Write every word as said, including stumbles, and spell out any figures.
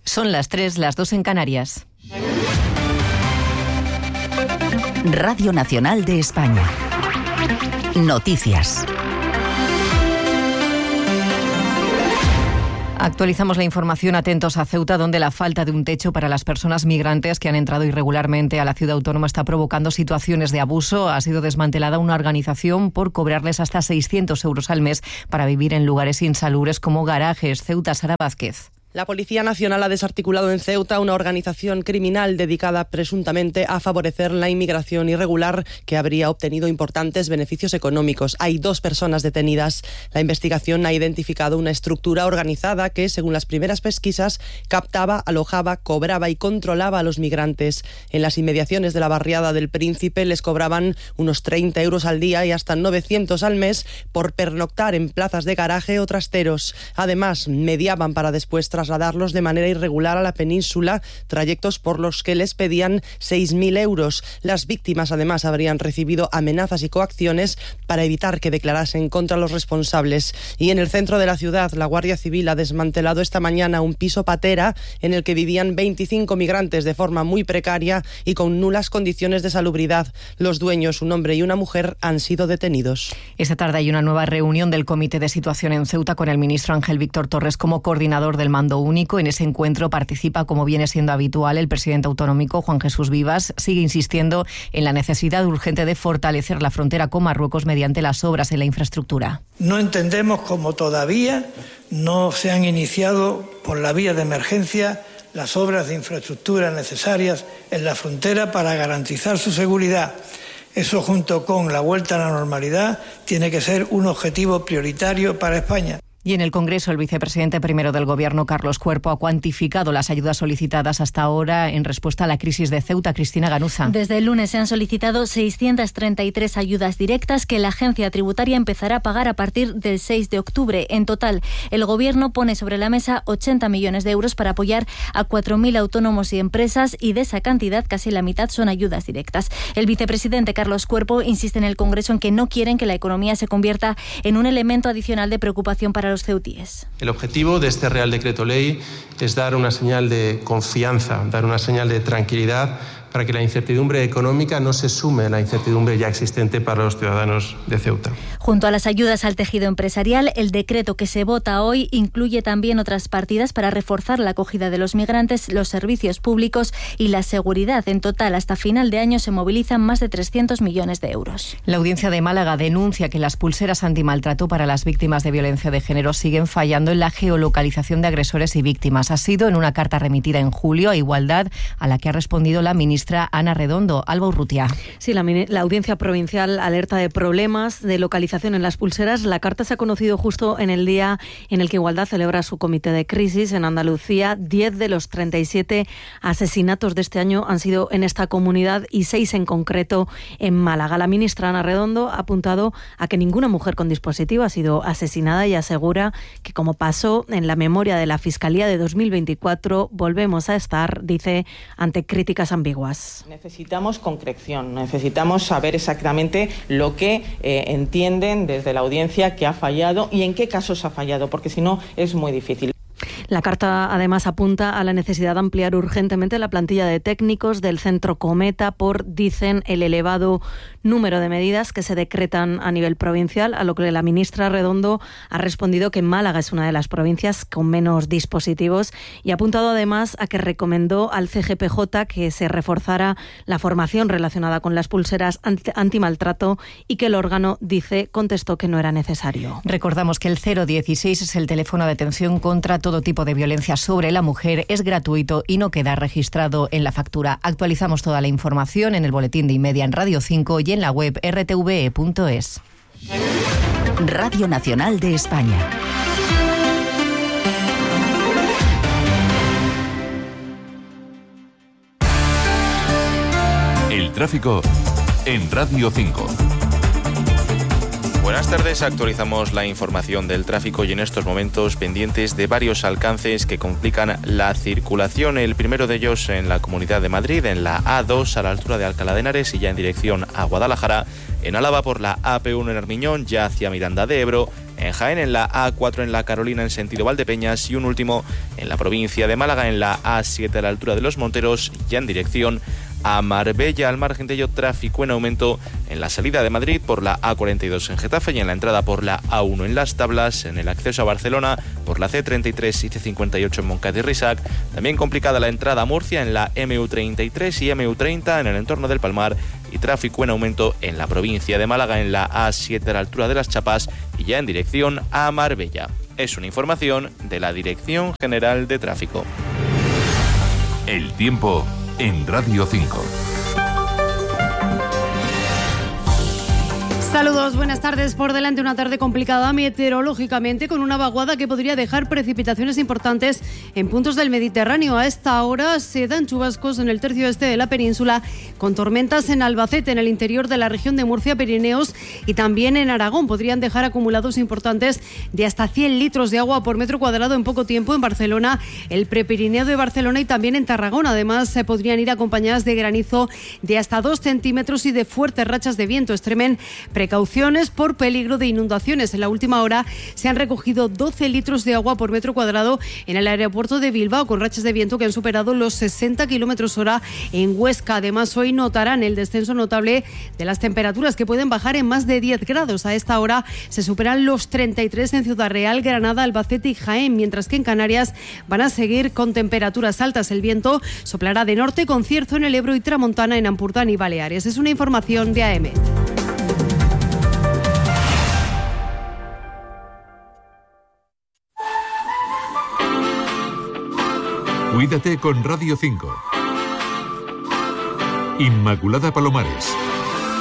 Son las tres, las dos en Canarias. Radio Nacional de España. Noticias. Actualizamos la información, atentos a Ceuta, donde la falta de un techo para las personas migrantes que han entrado irregularmente a la ciudad autónoma está provocando situaciones de abuso. Ha sido desmantelada una organización por cobrarles hasta seiscientos euros al mes para vivir en lugares insalubres como garajes. Ceuta, Sara Vázquez. La Policía Nacional ha desarticulado en Ceuta una organización criminal dedicada presuntamente a favorecer la inmigración irregular que habría obtenido importantes beneficios económicos. Hay dos personas detenidas. La investigación ha identificado una estructura organizada que, según las primeras pesquisas, captaba, alojaba, cobraba y controlaba a los migrantes. En las inmediaciones de la barriada del Príncipe les cobraban unos treinta euros al día y hasta novecientos al mes por pernoctar en plazas de garaje o trasteros. Además, mediaban para después trasladarlos de manera irregular a la península, trayectos por los que les pedían seis mil euros. Las víctimas, además, habrían recibido amenazas y coacciones para evitar que declarasen contra los responsables. Y en el centro de la ciudad, la Guardia Civil ha desmantelado esta mañana un piso patera en el que vivían veinticinco migrantes de forma muy precaria y con nulas condiciones de salubridad. Los dueños, un hombre y una mujer, han sido detenidos. Esta tarde hay una nueva reunión del Comité de Situación en Ceuta con el ministro Ángel Víctor Torres como coordinador del mando único. En ese encuentro participa, como viene siendo habitual, el presidente autonómico Juan Jesús Vivas. Sigue insistiendo en la necesidad urgente de fortalecer la frontera con Marruecos mediante las obras en la infraestructura. No entendemos cómo todavía no se han iniciado por la vía de emergencia las obras de infraestructura necesarias en la frontera para garantizar su seguridad. Eso, junto con la vuelta a la normalidad, tiene que ser un objetivo prioritario para España. Y en el Congreso, el vicepresidente primero del Gobierno, Carlos Cuerpo, ha cuantificado las ayudas solicitadas hasta ahora en respuesta a la crisis de Ceuta. Cristina Ganuza. Desde el lunes se han solicitado seiscientas treinta y tres ayudas directas que la agencia tributaria empezará a pagar a partir del seis de octubre. En total, el Gobierno pone sobre la mesa ochenta millones de euros para apoyar a cuatro mil autónomos y empresas, y de esa cantidad casi la mitad son ayudas directas. El vicepresidente Carlos Cuerpo insiste en el Congreso en que no quieren que la economía se convierta en un elemento adicional de preocupación para los ceutíes. El objetivo de este Real Decreto Ley es dar una señal de confianza, dar una señal de tranquilidad para que la incertidumbre económica no se sume a la incertidumbre ya existente para los ciudadanos de Ceuta. Junto a las ayudas al tejido empresarial, el decreto que se vota hoy incluye también otras partidas para reforzar la acogida de los migrantes, los servicios públicos y la seguridad. En total, hasta final de año se movilizan más de trescientos millones de euros. La Audiencia de Málaga denuncia que las pulseras antimaltrato para las víctimas de violencia de género siguen fallando en la geolocalización de agresores y víctimas. Ha sido en una carta remitida en julio a Igualdad, a la que ha respondido la ministra Ana Redondo. Alba Urrutia. Sí, la, la Audiencia Provincial alerta de problemas de localización en las pulseras. La carta se ha conocido justo en el día en el que Igualdad celebra su comité de crisis en Andalucía. Diez de los treinta y siete asesinatos de este año han sido en esta comunidad y seis en concreto en Málaga. La ministra Ana Redondo ha apuntado a que ninguna mujer con dispositivo ha sido asesinada y asegura que, como pasó en la memoria de la Fiscalía de dos mil veinticuatro, volvemos a estar, dice, ante críticas ambiguas. Necesitamos concreción, necesitamos saber exactamente lo que eh, entienden desde la audiencia que ha fallado y en qué casos ha fallado, porque si no es muy difícil. La carta además apunta a la necesidad de ampliar urgentemente la plantilla de técnicos del Centro Cometa por, dicen, el elevado número de medidas que se decretan a nivel provincial, a lo que la ministra Redondo ha respondido que Málaga es una de las provincias con menos dispositivos y ha apuntado además a que recomendó al C G P J que se reforzara la formación relacionada con las pulseras antimaltrato y que el órgano, dice, contestó que no era necesario. Recordamos que el cero dieciséis es el teléfono de atención contra todo tipo de violencia sobre la mujer, es gratuito y no queda registrado en la factura. Actualizamos toda la información en el boletín de Inmedia en Radio cinco y en la web r t v e punto es. Radio Nacional de España. El tráfico en Radio cinco. Buenas tardes, actualizamos la información del tráfico y en estos momentos pendientes de varios alcances que complican la circulación. El primero de ellos en la Comunidad de Madrid, en la A dos a la altura de Alcalá de Henares y ya en dirección a Guadalajara. En Álava por la A P uno en Armiñón, ya hacia Miranda de Ebro. en Jaén, en la A cuatro en la Carolina en sentido Valdepeñas y un último en la provincia de Málaga en la A siete a la altura de Los Monteros, ya en dirección a Marbella. Al margen de ello, tráfico en aumento en la salida de Madrid por la A cuarenta y dos en Getafe y en la entrada por la A uno en Las Tablas, en el acceso a Barcelona por la C treinta y tres y C cincuenta y ocho en Montcada y Risac. También complicada la entrada a Murcia en la M U treinta y tres y M U treinta en el entorno del Palmar, y tráfico en aumento en la provincia de Málaga en la A siete a la altura de Las Chapas y ya en dirección a Marbella. Es una información de la Dirección General de Tráfico. El tiempo en Radio cinco. Saludos, buenas tardes. Por delante una tarde complicada meteorológicamente, con una vaguada que podría dejar precipitaciones importantes en puntos del Mediterráneo. A esta hora se dan chubascos en el tercio este de la península, con tormentas en Albacete, en el interior de la región de Murcia, Pirineos y también en Aragón. Podrían dejar acumulados importantes de hasta cien litros de agua por metro cuadrado en poco tiempo en Barcelona, el Prepirineo de Barcelona y también en Tarragona. Además, se podrían ir acompañadas de granizo de hasta dos centímetros y de fuertes rachas de viento. Extremen precauciones por peligro de inundaciones. En la última hora se han recogido doce litros de agua por metro cuadrado en el aeropuerto de Bilbao, con rachas de viento que han superado los sesenta kilómetros hora en Huesca. Además, hoy notarán el descenso notable de las temperaturas, que pueden bajar en más de diez grados. A esta hora se superan los treinta y tres en Ciudad Real, Granada, Albacete y Jaén, mientras que en Canarias van a seguir con temperaturas altas. El viento soplará de norte con cierzo en el Ebro y tramontana en Ampurdán y Baleares. Es una información de A E M E T. Cuídate con Radio cinco. Inmaculada Palomares.